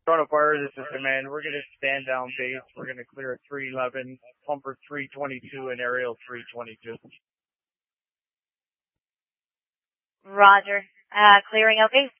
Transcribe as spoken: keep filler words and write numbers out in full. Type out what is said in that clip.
Toronto Fire, this is Command. We're going to stand down base. We're going to clear at three eleven, pumper three twenty-two, and aerial three twenty-two. Roger. Uh, clearing out base.